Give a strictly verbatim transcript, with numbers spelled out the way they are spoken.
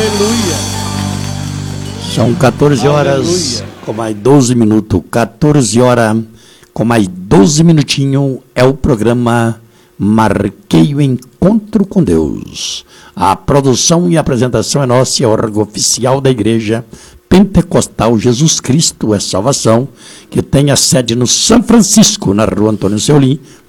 Aleluia. São quatorze horas Aleluia. Com mais doze minutos. quatorze horas com mais doze minutinhos é o programa Marquei o Encontro com Deus. A produção e apresentação é nossa, é órgão oficial da Igreja Pentecostal Jesus Cristo é Salvação, que tem a sede no São Francisco, na rua Antônio Seolim,